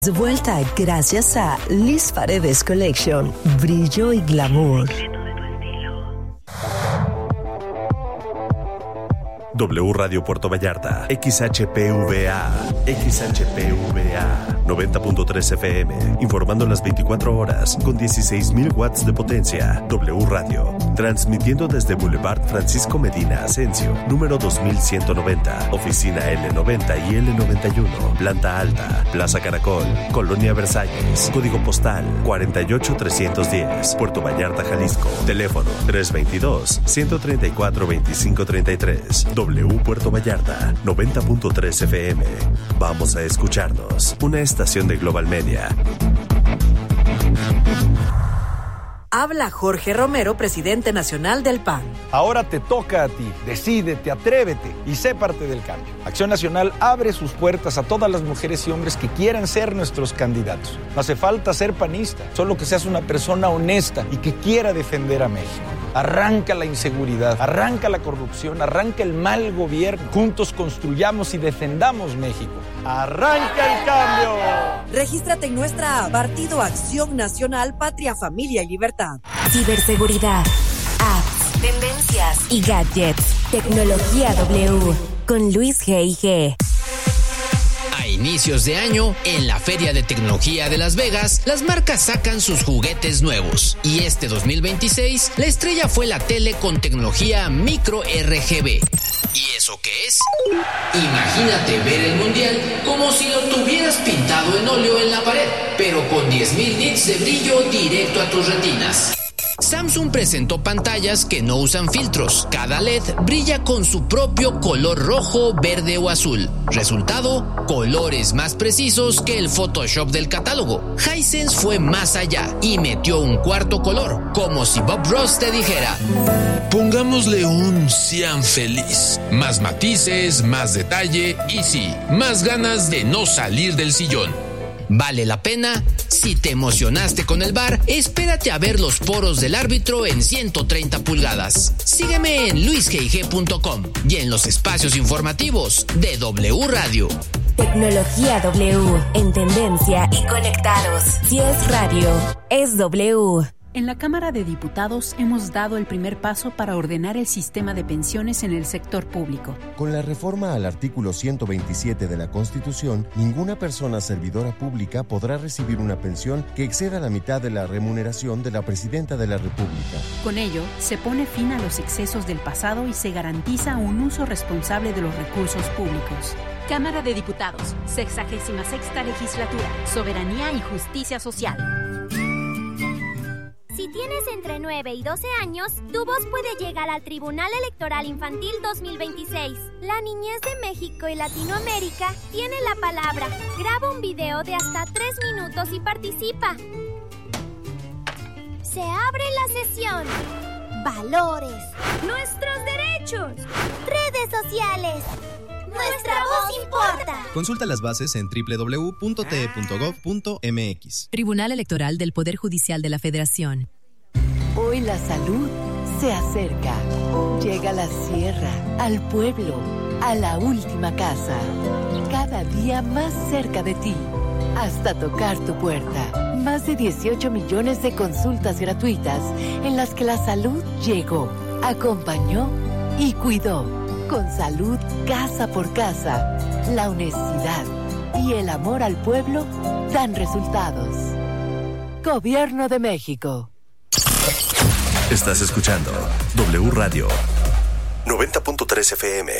De vuelta gracias a Liz Paredes Collection, brillo y glamour. W Radio Puerto Vallarta, XHPVA, 90.3 FM, informando las 24 horas con 16,000 watts de potencia. W Radio, transmitiendo desde Boulevard Francisco Medina Asensio, número 2190, oficina L90 y L91, planta alta, Plaza Caracol, Colonia Versalles, código postal 48310, Puerto Vallarta, Jalisco, teléfono 322-134-2533. W Puerto Vallarta, 90.3 FM. Vamos a escucharnos. Una estación de Global Media. Habla Jorge Romero, presidente nacional del PAN. Ahora te toca a ti. Decídete, atrévete y sé parte del cambio. Acción Nacional abre sus puertas a todas las mujeres y hombres que quieran ser nuestros candidatos. No hace falta ser panista, solo que seas una persona honesta y que quiera defender a México. Arranca la inseguridad, arranca la corrupción, arranca el mal gobierno. Juntos construyamos y defendamos México. ¡Arranca el cambio! Regístrate en nuestra app Partido Acción Nacional, Patria, Familia y Libertad. Ciberseguridad, apps, tendencias y gadgets. Tecnología W con Luis G.I.G. A inicios de año, en la Feria de Tecnología de Las Vegas, las marcas sacan sus juguetes nuevos. Y este 2026, la estrella fue la tele con tecnología micro RGB. ¿Y eso qué es? Imagínate ver el mundial como si lo tuvieras pintado en óleo en la pared, pero con 10,000 nits de brillo directo a tus retinas. Samsung presentó pantallas que no usan filtros. Cada LED brilla con su propio color rojo, verde o azul. Resultado, colores más precisos que el Photoshop del catálogo. Hisense fue más allá y metió un cuarto color, como si Bob Ross te dijera: pongámosle un cian feliz. Más matices, más detalle y sí, más ganas de no salir del sillón. ¿Vale la pena? Si te emocionaste con el VAR, espérate a ver los poros del árbitro en 130 pulgadas. Sígueme en luisgig.com y en los espacios informativos de W Radio. Tecnología W, en tendencia y conectados. Si es radio, es W. En la Cámara de Diputados hemos dado el primer paso para ordenar el sistema de pensiones en el sector público. Con la reforma al artículo 127 de la Constitución, ninguna persona servidora pública podrá recibir una pensión que exceda la mitad de la remuneración de la Presidenta de la República. Con ello, se pone fin a los excesos del pasado y se garantiza un uso responsable de los recursos públicos. Cámara de Diputados, 66ª Legislatura, Soberanía y Justicia Social. Si tienes entre 9 y 12 años, tu voz puede llegar al Tribunal Electoral Infantil 2026. La niñez de México y Latinoamérica tiene la palabra. Graba un video de hasta 3 minutos y participa. Se abre la sesión. Valores. Nuestros derechos. Redes sociales. Nuestra voz importa. Consulta las bases en www.te.gov.mx. Tribunal Electoral del Poder Judicial de la Federación. Hoy la salud se acerca. Llega a la sierra, al pueblo, a la última casa. Cada día más cerca de ti. Hasta tocar tu puerta. Más de 18 millones de consultas gratuitas en las que la salud llegó, acompañó y cuidó. Con salud casa por casa, la honestidad y el amor al pueblo dan resultados. Gobierno de México. Estás escuchando W Radio 90.3 FM.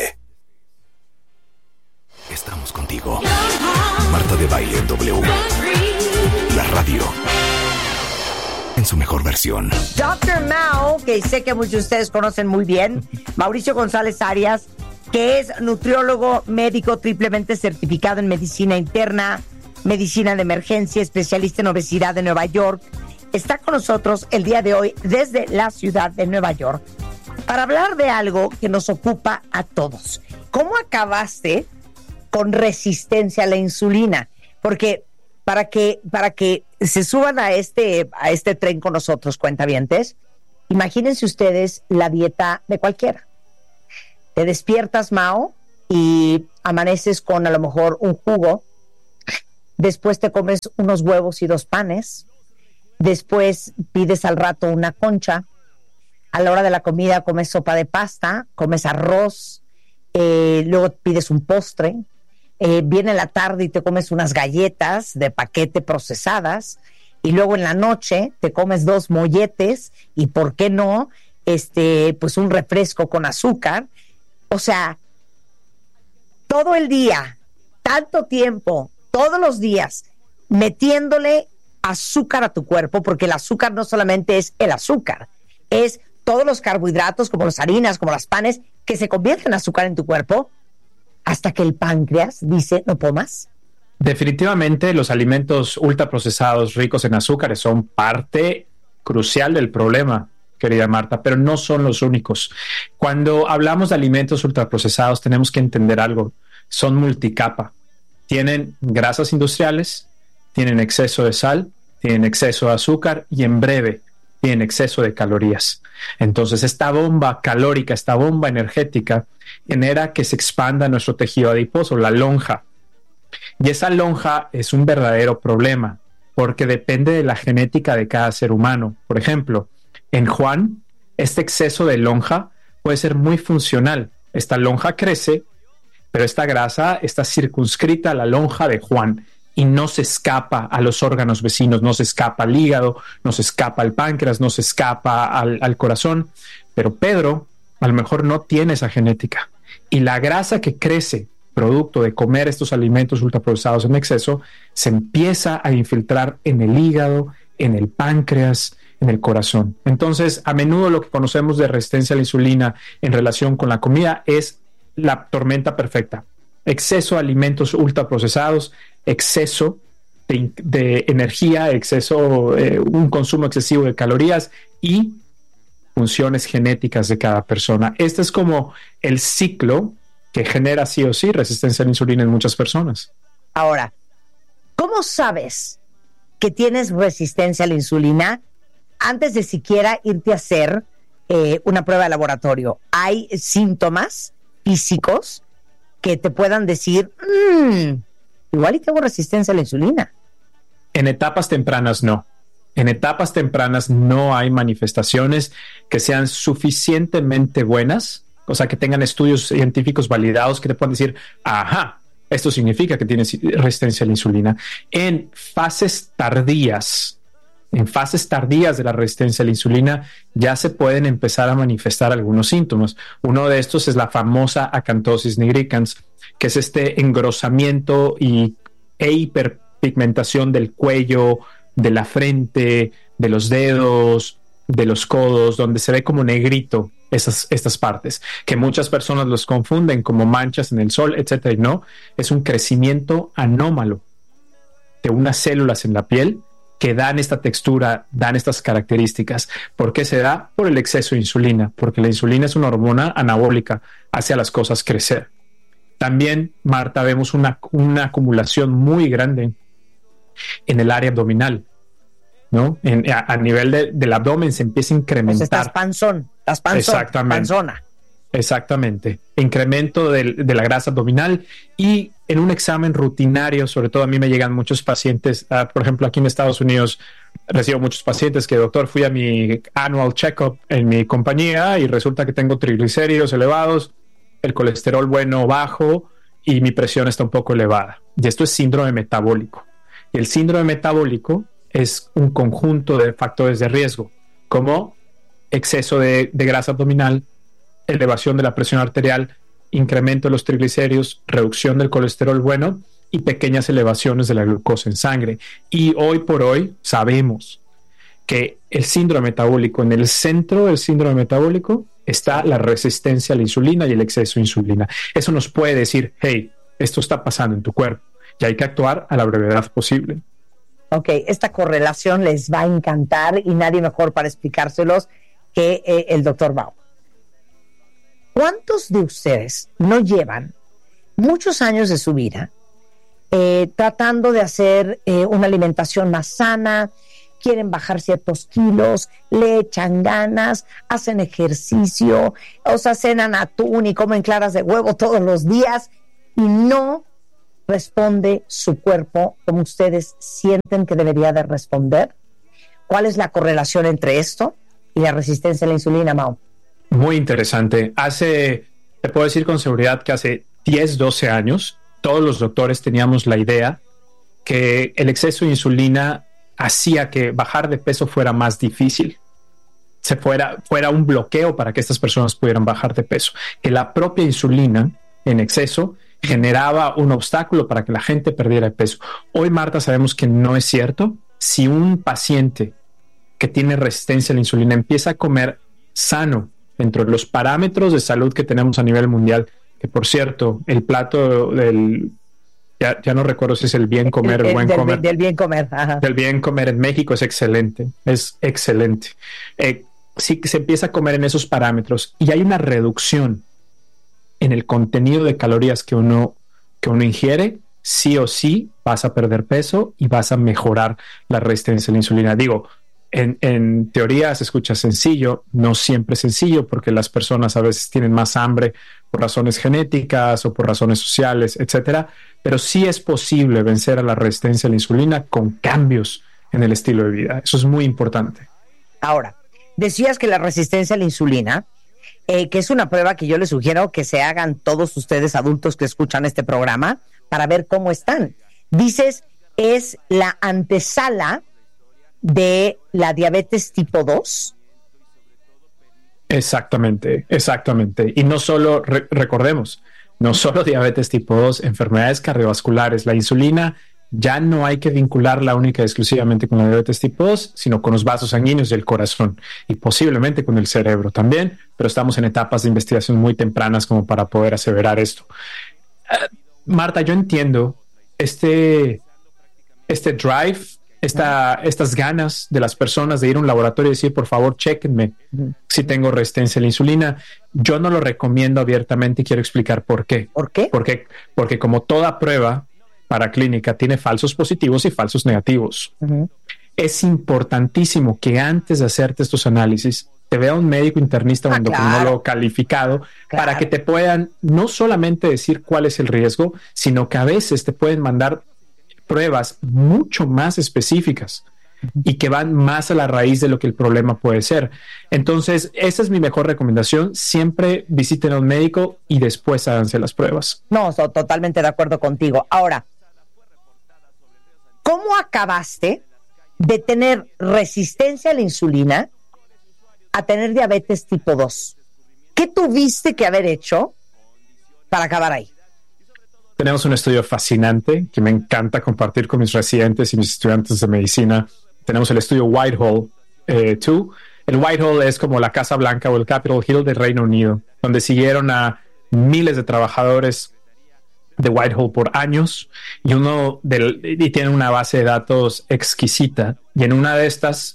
Estamos contigo. Marta de Baile en W. La radio en su mejor versión. Dr. Mao, que sé que muchos de ustedes conocen muy bien, Mauricio González Arias, que es nutriólogo médico triplemente certificado en medicina interna, medicina de emergencia, especialista en obesidad de Nueva York, está con nosotros el día de hoy desde la ciudad de Nueva York para hablar de algo que nos ocupa a todos. ¿Cómo acabaste con resistencia a la insulina? Porque para que se suban a este tren con nosotros, cuentavientes, imagínense ustedes la dieta de cualquiera. Te despiertas, Mao, y amaneces con a lo mejor un jugo después te comes unos huevos y 2 panes, después pides al rato una concha, a la hora de la comida comes sopa de pasta, comes arroz, luego pides un postre, viene la tarde y te comes unas galletas de paquete procesadas, y luego en la noche te comes 2 molletes y, ¿por qué no?, pues un refresco con azúcar. O sea, todo el día, tanto tiempo, todos los días, metiéndole azúcar a tu cuerpo, porque el azúcar no solamente es el azúcar, es todos los carbohidratos, como las harinas, como los panes, que se convierten en azúcar en tu cuerpo, hasta que el páncreas dice, no puedo más. Definitivamente los alimentos ultraprocesados ricos en azúcares son parte crucial del problema, querida Marta, pero no son los únicos. Cuando hablamos de alimentos ultraprocesados tenemos que entender algo. Son multicapa. Tienen grasas industriales, tienen exceso de sal, tienen exceso de azúcar y, en breve, tienen exceso de calorías. Entonces, esta bomba calórica, esta bomba energética, genera que se expanda nuestro tejido adiposo, la lonja. Y esa lonja es un verdadero problema, porque depende de la genética de cada ser humano. Por ejemplo, en Juan, este exceso de lonja puede ser muy funcional. Esta lonja crece, pero esta grasa está circunscrita a la lonja de Juan y no se escapa a los órganos vecinos, no se escapa al hígado, no se escapa al páncreas, no se escapa al corazón. Pero Pedro a lo mejor no tiene esa genética. Y la grasa que crece producto de comer estos alimentos ultraprocesados en exceso se empieza a infiltrar en el hígado, en el páncreas, en el corazón. Entonces, a menudo lo que conocemos de resistencia a la insulina en relación con la comida es la tormenta perfecta. Exceso de alimentos ultraprocesados, exceso de energía, un consumo excesivo de calorías y funciones genéticas de cada persona. Este es como el ciclo que genera sí o sí resistencia a la insulina en muchas personas. Ahora, ¿cómo sabes que tienes resistencia a la insulina antes de siquiera irte a hacer una prueba de laboratorio? ¿Hay síntomas físicos que te puedan decir, igual y tengo resistencia a la insulina? En etapas tempranas no. En etapas tempranas no hay manifestaciones que sean suficientemente buenas, o sea, que tengan estudios científicos validados que te puedan decir, ajá, esto significa que tienes resistencia a la insulina. En fases tardías de la resistencia a la insulina ya se pueden empezar a manifestar algunos síntomas. Uno de estos es la famosa acantosis nigricans, que es este engrosamiento e hiperpigmentación del cuello, de la frente, de los dedos, de los codos, donde se ve como negrito estas partes, que muchas personas los confunden como manchas en el sol, etcétera, y no, es un crecimiento anómalo de unas células en la piel que dan esta textura, dan estas características. ¿Por qué se da? Por el exceso de insulina, porque la insulina es una hormona anabólica, hace a las cosas crecer. También, Marta, vemos una acumulación muy grande en el área abdominal, ¿no? A nivel del abdomen se empieza a incrementar. Pues estás panzón. Exactamente. Panzona. Exactamente. Incremento de la grasa abdominal, y en un examen rutinario, sobre todo a mí me llegan muchos pacientes, por ejemplo, aquí en Estados Unidos recibo muchos pacientes que, doctor, fui a mi annual check-up en mi compañía y resulta que tengo triglicéridos elevados, el colesterol bueno bajo y mi presión está un poco elevada. Y esto es síndrome metabólico. Y el síndrome metabólico es un conjunto de factores de riesgo, como exceso de grasa abdominal, elevación de la presión arterial, incremento de los triglicéridos, reducción del colesterol bueno y pequeñas elevaciones de la glucosa en sangre. Y hoy por hoy sabemos que el síndrome metabólico, en el centro del síndrome metabólico está la resistencia a la insulina y el exceso de insulina. Eso nos puede decir, hey, esto está pasando en tu cuerpo y hay que actuar a la brevedad posible. Ok, esta correlación les va a encantar y nadie mejor para explicárselos que el doctor Baum. ¿Cuántos de ustedes no llevan muchos años de su vida tratando de hacer una alimentación más sana, quieren bajar ciertos kilos, le echan ganas, hacen ejercicio, o sea, cenan atún y comen claras de huevo todos los días y no responde su cuerpo como ustedes sienten que debería de responder? ¿Cuál es la correlación entre esto y la resistencia a la insulina, Mau? Muy interesante. Te puedo decir con seguridad que hace 10, 12 años, todos los doctores teníamos la idea que el exceso de insulina hacía que bajar de peso fuera más difícil, fuera un bloqueo para que estas personas pudieran bajar de peso, que la propia insulina en exceso generaba un obstáculo para que la gente perdiera peso. Hoy, Marta, sabemos que no es cierto. Si un paciente que tiene resistencia a la insulina empieza a comer sano dentro de los parámetros de salud que tenemos a nivel mundial, que por cierto, el plato ya no recuerdo si es el bien comer o buen comer. Del bien comer. Ajá. Del bien comer en México es excelente. Sí que se empieza a comer en esos parámetros y hay una reducción en el contenido de calorías que uno ingiere, sí o sí vas a perder peso y vas a mejorar la resistencia a la insulina. Digo, en teoría se escucha sencillo, no siempre sencillo, porque las personas a veces tienen más hambre por razones genéticas o por razones sociales, etcétera, pero sí es posible vencer a la resistencia a la insulina con cambios en el estilo de vida. Eso es muy importante. Ahora, decías que la resistencia a la insulina, que es una prueba que yo les sugiero que se hagan todos ustedes adultos que escuchan este programa para ver cómo están. Dices, es la antesala de la diabetes tipo 2. Exactamente. Y no solo, recordemos, no solo diabetes tipo 2, enfermedades cardiovasculares. La insulina ya no hay que vincularla única y exclusivamente con la diabetes tipo 2, sino con los vasos sanguíneos y el corazón, y posiblemente con el cerebro también, pero estamos en etapas de investigación muy tempranas como para poder aseverar esto. Marta, yo entiendo este drive, estas ganas de las personas de ir a un laboratorio y decir, por favor, chéquenme si tengo resistencia a la insulina. Yo no lo recomiendo abiertamente y quiero explicar por qué. ¿Por qué? Porque como toda prueba para clínica tiene falsos positivos y falsos negativos. Es importantísimo que antes de hacerte estos análisis te vea un médico internista o endocrinólogo calificado para que te puedan no solamente decir cuál es el riesgo, sino que a veces te pueden mandar pruebas mucho más específicas y que van más a la raíz de lo que el problema puede ser. Entonces, esa es mi mejor recomendación. Siempre visiten a un médico y después háganse las pruebas. No, totalmente de acuerdo contigo. Ahora, ¿cómo acabaste de tener resistencia a la insulina a tener diabetes tipo 2? ¿Qué tuviste que haber hecho para acabar ahí? Tenemos un estudio fascinante que me encanta compartir con mis residentes y mis estudiantes de medicina. Tenemos el estudio Whitehall 2. El Whitehall es como la Casa Blanca o el Capitol Hill del Reino Unido, donde siguieron a miles de trabajadores de Whitehall por años y tienen una base de datos exquisita. Y en una de estas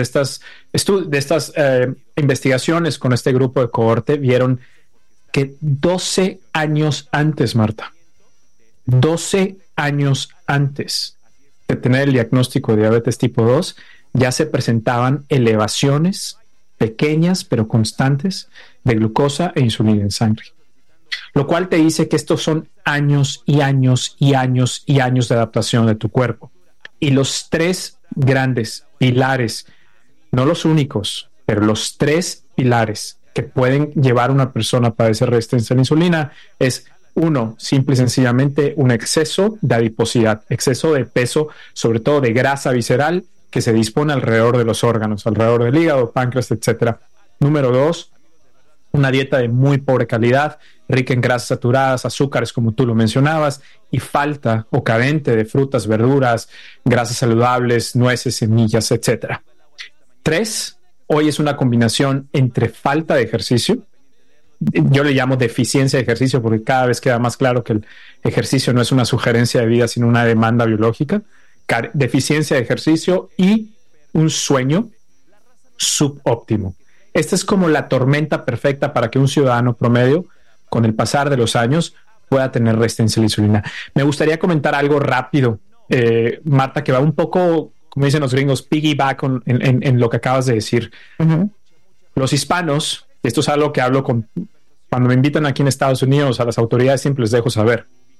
investigaciones con este grupo de cohorte vieron que 12 años antes, Marta, 12 años antes de tener el diagnóstico de diabetes tipo 2, ya se presentaban elevaciones pequeñas pero constantes de glucosa e insulina en sangre. Lo cual te dice que estos son años y años y años y años de adaptación de tu cuerpo. Y los tres grandes pilares, no los únicos, pero los tres pilares que pueden llevar a una persona a padecer resistencia a la insulina es: uno, simple y sencillamente un exceso de adiposidad, exceso de peso, sobre todo de grasa visceral que se dispone alrededor de los órganos, alrededor del hígado, páncreas, etc. Número dos, una dieta de muy pobre calidad, rica en grasas saturadas, azúcares, como tú lo mencionabas, y falta o carente de frutas, verduras, grasas saludables, nueces, semillas, etc. Tres, hoy es una combinación entre falta de ejercicio. Yo le llamo deficiencia de ejercicio porque cada vez queda más claro que el ejercicio no es una sugerencia de vida, sino una demanda biológica. Deficiencia de ejercicio y un sueño subóptimo. Esta es como la tormenta perfecta para que un ciudadano promedio, con el pasar de los años, pueda tener resistencia a la insulina. Me gustaría comentar algo rápido, Marta, que va un poco, como dicen los gringos, piggyback en lo que acabas de decir. Los hispanos, esto es algo que hablo cuando me invitan aquí en Estados Unidos a las autoridades, siempre les dejo saber.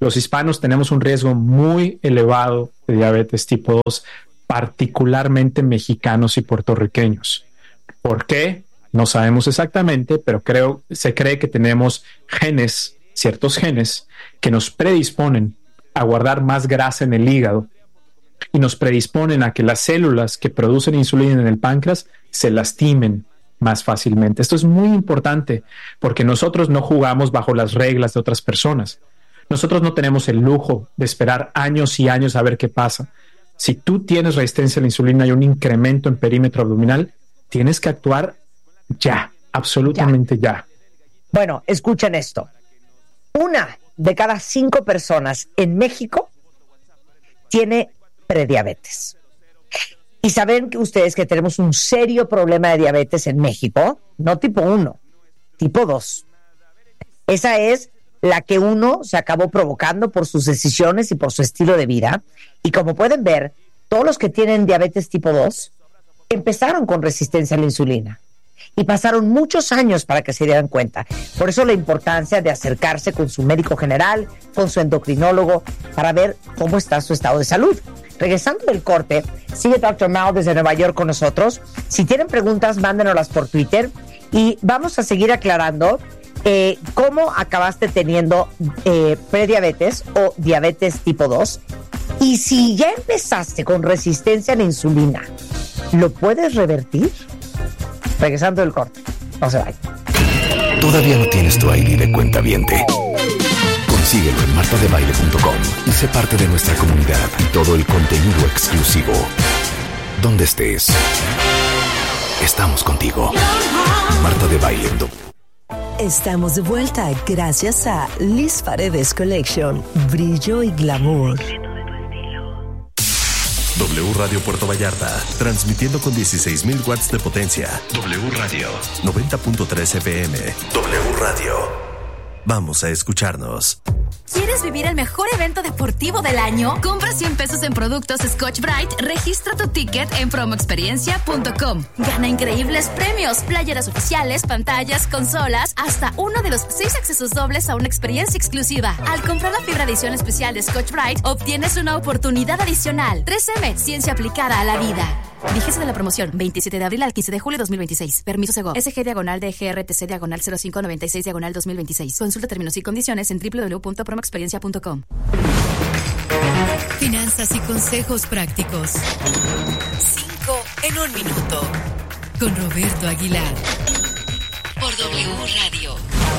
Los hispanos tenemos un riesgo muy elevado de diabetes tipo 2, particularmente mexicanos y puertorriqueños. ¿Por qué? No sabemos exactamente, pero se cree que tenemos ciertos genes que nos predisponen a guardar más grasa en el hígado y nos predisponen a que las células que producen insulina en el páncreas se lastimen más fácilmente. Esto es muy importante porque nosotros no jugamos bajo las reglas de otras personas. Nosotros no tenemos el lujo de esperar años y años a ver qué pasa. Si tú tienes resistencia a la insulina y un incremento en perímetro abdominal, tienes que actuar ya, absolutamente ya. Bueno, escuchen esto. 1 de cada 5 personas en México tiene prediabetes. Y saben que ustedes que tenemos un serio problema de diabetes en México, no tipo 1, tipo 2. Esa es la que uno se acabó provocando por sus decisiones y por su estilo de vida. Y como pueden ver, todos los que tienen diabetes tipo 2 empezaron con resistencia a la insulina y pasaron muchos años para que se dieran cuenta. Por eso la importancia de acercarse con su médico general, con su endocrinólogo, para ver cómo está su estado de salud. Regresando del corte, sigue Dr. Mao desde Nueva York con nosotros. Si tienen preguntas, mándenoslas por Twitter y vamos a seguir aclarando cómo acabaste teniendo prediabetes o diabetes tipo 2. Y si ya empezaste con resistencia a la insulina, ¿lo puedes revertir? Regresando del corte. No se vayan. ¿Todavía no tienes tu ID de cuentaviente? Consíguelo en martadebaile.com y sé parte de nuestra comunidad y todo el contenido exclusivo. Donde estés, estamos contigo. Marta de Baile. Estamos de vuelta gracias a Liz Paredes Collection, brillo y glamour. W Radio Puerto Vallarta, transmitiendo con 16,000 watts de potencia. W Radio, 90.3 FM. W Radio. Vamos a escucharnos. ¿Quieres vivir el mejor evento deportivo del año? Compra 100 pesos en productos Scotch-Brite, registra tu ticket en promoexperiencia.com. Gana increíbles premios, playeras oficiales, pantallas, consolas, hasta uno de los 6 accesos dobles a una experiencia exclusiva. Al comprar la fibra edición especial de Scotch-Brite, obtienes una oportunidad adicional. 3M, ciencia aplicada a la vida. Vigencia de la promoción, 27 de abril al 15 de julio 2026. Permiso Segov. SG/DGRTC/0596/2026. Consulta términos y condiciones en www.promoexperiencia.com. Finanzas y consejos prácticos. 5 en 1 minuto. Con Roberto Aguilar. Por W Radio.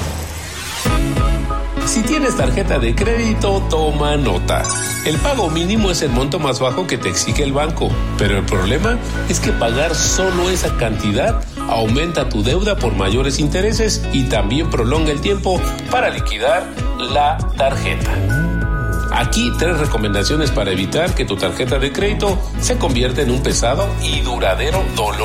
Si tienes tarjeta de crédito, toma nota. El pago mínimo es el monto más bajo que te exige el banco, pero el problema es que pagar solo esa cantidad aumenta tu deuda por mayores intereses y también prolonga el tiempo para liquidar la tarjeta. Aquí 3 recomendaciones para evitar que tu tarjeta de crédito se convierta en un pesado y duradero dolor